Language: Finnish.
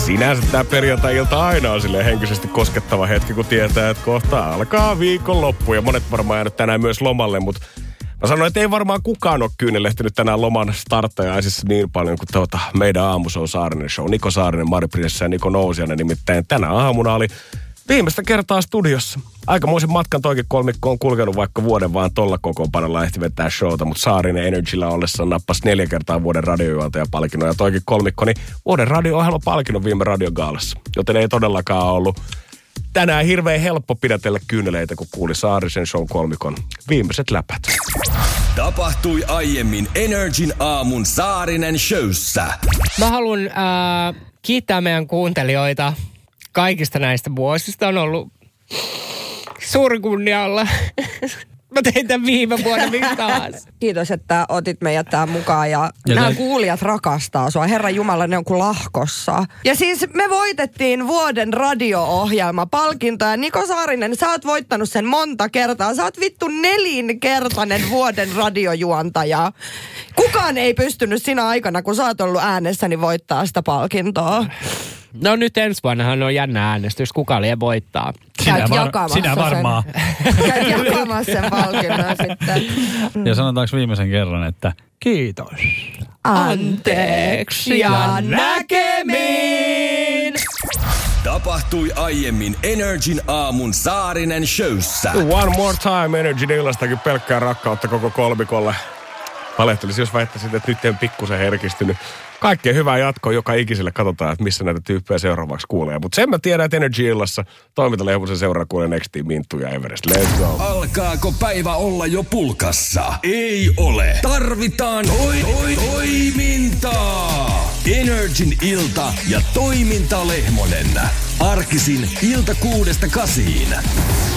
Sinänsä tämä perjantai-ilta aina on silleen henkisesti koskettava hetki, kun tietää, että kohta alkaa viikonloppu. Ja monet varmaan jäänyt tänään myös lomalle, mutta mä sanoin, että ei varmaan kukaan ole kyynelehtinyt tänään loman starttajaisissa niin paljon kuin meidän aamushow Saarinen Show. Niko Saarinen, Mari Priessa ja Niko Nousiainen nimittäin tänä aamuna oli viimeistä kertaa studiossa. Aikamoisen matkan toikin kolmikko on kulkenut vaikka vuoden vaan tolla kokoonpanolla ehti vetää showta, mutta Saarinen Energyllä ollessaan nappasi 4 kertaa vuoden radiojuontajapalkinnon ja toikin kolmikko, niin vuoden radio-ohjelmapalkinnon viime radiogaalassa. Joten ei todellakaan ollut tänään hirveän helppo pidätellä kyyneleitä, kun kuuli Saarisen Show kolmikon viimeiset läpät. Tapahtui aiemmin Energin aamun Saarinen Showssa. Mä haluan kiittää meidän kuuntelijoita kaikista näistä vuosista. On ollut suuri kunnia olla. Mä tein tämän viime vuonna miksi taas. Kiitos, että otit meidät tähän mukaan ja nämä kuulijat rakastaa sua. Herran Jumala, ne on kuin lahkossa. Ja siis me voitettiin vuoden radio-ohjelma palkinto ja Niko Saarinen, sä oot voittanut sen monta kertaa. Sä oot vittu 4-kertainen vuoden radiojuontaja. Kukaan ei pystynyt siinä aikana, kun sä oot ollut äänessäni voittaa sitä palkintoa. No nyt ensi vuonnahan on jännä äänestys, kuka liian voittaa. Sinä varmaan. Käyt jakamassa sen palkinnon sitten. Ja sanotaanko viimeisen kerran, että kiitos. Anteeksi ja näkemiin! Tapahtui aiemmin Energin aamun Saarinen Showssa. One more time Energin illastakin pelkkää rakkautta koko kolmikolle. Valehtelisi, jos väittäisit, että nyt en pikkusen herkistynyt. Kaikkea hyvää jatkoa joka ikiselle. Katsotaan, että missä näitä tyyppejä seuraavaksi kuulee. Mutta sen mä tiedän, että Energy illassa toimintalehmusen seuraa kuulee Nextiin, Minttu ja Everest. Let's go. Alkaako päivä olla jo pulkassa? Ei ole. Tarvitaan toimintaa. Energin ilta ja toimintalehmonen. Arkisin ilta 6-8.